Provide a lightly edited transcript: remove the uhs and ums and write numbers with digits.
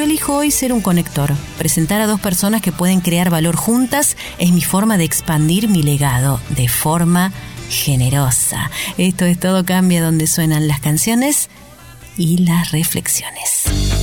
elijo hoy ser un conector. Presentar a dos personas que pueden crear valor juntas es mi forma de expandir mi legado de forma generosa. Esto es Todo Cambia, donde suenan las canciones y las reflexiones.